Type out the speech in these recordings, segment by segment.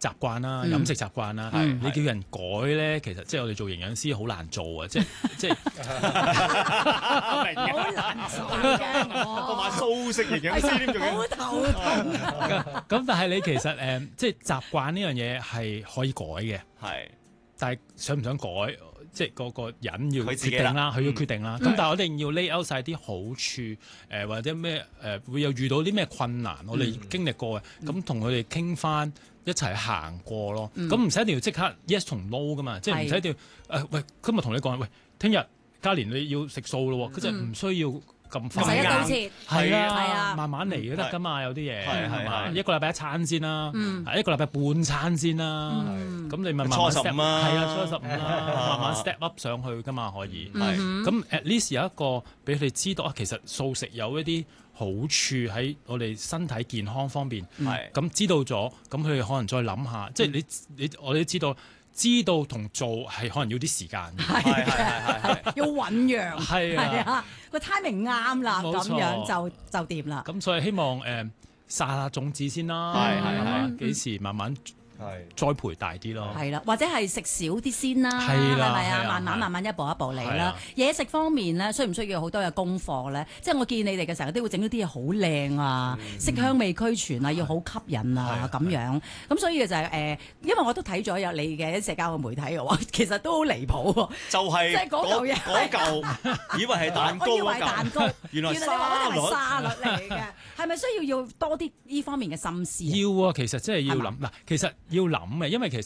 習慣啦，飲食習慣啦，你叫人改咧，其實即係我哋做營養師好難做啊！即係好難做嘅同埋素食營養師點仲要好頭痛。 咁，但係你其實即係習慣呢樣嘢係可以改嘅， 係， 但係想唔想改，即係個人要決佢自己定啦，佢要決定啦。咁但係我哋要 lay out 晒啲好處，或者咩會有遇到啲咩困難，我哋經歷過嘅，咁同佢哋傾翻。一齊行過咯，咁唔使一定要即刻 yes 同 no 噶嘛，即係唔使一定要喂，今日同你講，喂，聽日嘉年你要食素咯喎，佢就唔需要咁快， 唔使一刀切， 係啊啊，慢慢嚟都得噶嘛，有啲嘢係嘛， 一個禮拜一餐先啦，一個禮拜半餐先啦，咁你咪慢慢 step 啊， 係啊，初15啦，慢慢 step up 上去噶嘛，可以，咁 at least 有一個俾佢哋知道啊，其實素食有一啲好處喺我哋身體健康方面，咁知道咗，咁佢哋可能再諗下，即係我哋都知道同做係可能要啲時間， 係要醖釀， 係啊， 個 timing 啱啦，咁樣就掂啦。 咁所以希望撒下種子先啦，係幾時慢慢。栽培大啲咯， 係啦，或者係食少啲先啦， 係咪啊？慢慢一步一步嚟啦。嘢食方面咧，需唔需要好多嘅功課咧？即係我見你哋嘅時候都會整到啲嘢好靚啊，色香味俱全啊，要好吸引啊咁樣。咁所以就係因為我都睇咗有你嘅社交嘅媒體嘅話，其實都好離譜喎。 就係即係嗰嚿，以為係蛋糕， 我以為蛋糕， 原來沙律嚟嘅，係咪需要多啲呢方面嘅心思？ 要啊，其實真係要諗嗱，其實。要諗嘅，因為其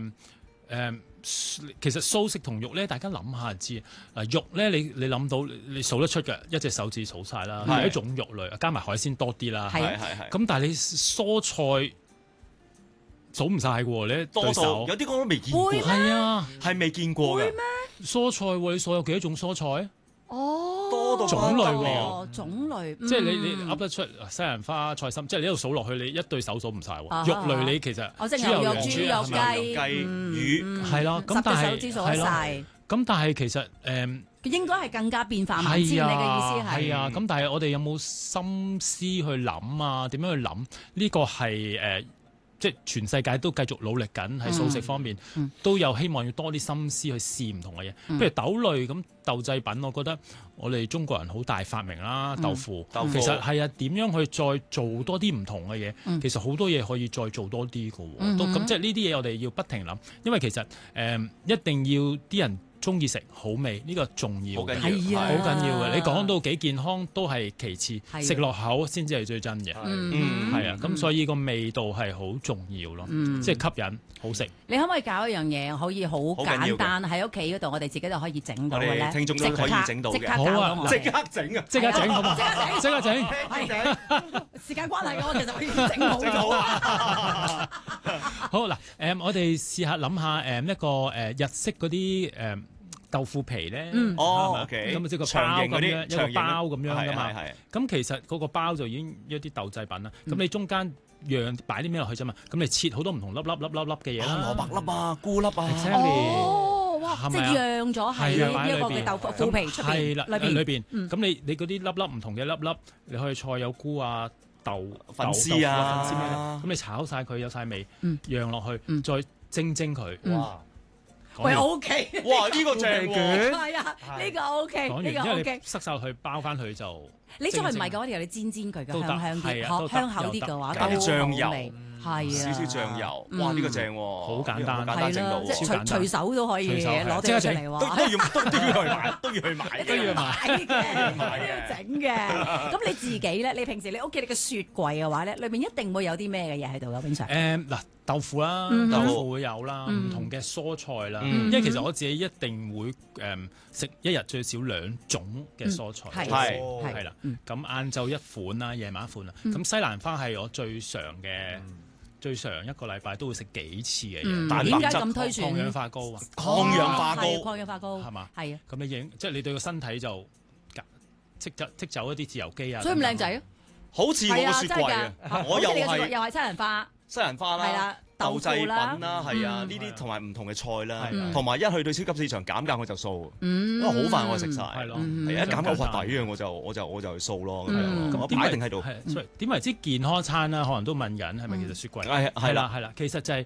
實素食同肉咧，大家諗下就知。嗱，肉咧，你諗到你數得出嘅，一隻手指數晒啦，係一種肉類，加埋海鮮多啲啦。係。咁但係你蔬菜數唔晒嘅喎，你多數有啲我都未見過。 係啊， 係未見過嘅。 會咩？ 蔬菜喎，你數有幾多種蔬菜？ 多到種類喎， 種類， 即係你噏得出西蘭花、菜心，即係你一路數落去，你一對手數唔晒喎。肉類你其實豬油、豬肉、 雞、魚係咯，咁但係咁但係其實應該係更加變化萬千。你嘅意思係啊，咁但係我哋有冇心思去諗啊？點樣去諗？呢個係即係全世界都繼續努力緊喺素食方面，都有希望要多啲心思去試唔同嘅嘢。譬如豆類咁豆製品，我覺得我哋中國人好大發明啦，豆腐其實係啊，點樣去再做多啲唔同嘅嘢？其實好多嘢可以再做多啲嘅喎。都咁即係呢啲嘢我哋要不停諗，因為其實一定要啲人中意食好味，呢個重要嘅，好緊要嘅。你講到幾健康都係其次，食落口先至係最真嘅。係啊，咁所以個味道係好重要咯，即係吸引好食。 你可唔可以搞一樣嘢，可以好簡單喺屋企嗰度，我哋自己就可以整到嘅咧？ 聽眾都可以整到嘅， 好啊！ 即刻整啊！ 即刻整好嘛？即刻整！ 時間關係，我其實可以整好啊！ 好嗱，我哋試下諗下一個日式嗰啲豆腐皮咧， OK， 咁即係個包咁樣，一個包咁樣噶嘛。咁其實嗰個包就已經一啲豆製品啦。咁你中間擺啲咩落去啫嘛？咁你切好多唔同粒嘅嘢啦， 蘿蔔粒啊、菇粒啊。 哇！即係釀咗喺呢一個嘅豆腐皮出邊裏邊。 咁你嗰啲粒唔同嘅粒，你可以菜有菇啊、豆粉絲啊、 粉絲咩？咁你炒晒佢有晒味，釀落去，再蒸佢。哇！ 喂 ，OK， 哇！呢個正喎， 係啊，呢個 OK，呢個 OK， 塞晒去包翻佢就。 你再唔係嘅話，你煎佢嘅香啲，香口啲嘅話， 加啲醬油， 係啊， 少少醬油，哇！呢個正喎， 好簡單， 簡單整到， 即係隨手都可以攞啲出嚟喎， 都要去買嘅，整嘅。咁你自己咧，你平時你屋企你嘅雪櫃嘅話咧，裏面一定會有啲咩嘅嘢喺度嘅，平常？ 嗱，豆腐啦，豆腐會有啦，唔同嘅蔬菜啦，因為其實我自己一定會食一日最少2種嘅蔬菜，係啦。咁晏晝一款啦，夜晚一款啦。咁西蘭花係我最常一個禮拜都會食幾次嘅嘢。 點解咁推薦？ 抗氧化膏啊！ 抗氧化膏係嘛？ 係啊。 咁你即係你對個身體就剔走一啲自由基啊。 所以咁靚仔啊！ 好似我個雪櫃啊！我又係西蘭花啦。 豆製品啦，係啊，呢啲同埋唔同嘅菜啦，同埋一去到超級市場減價我就掃，因為好快我就食晒，係咯，係一減價好抵啊，我就去掃咯，咁我擺定喺度。 點為之健康餐啦？可能都問緊係咪其實雪櫃？ 係啦， 其實就係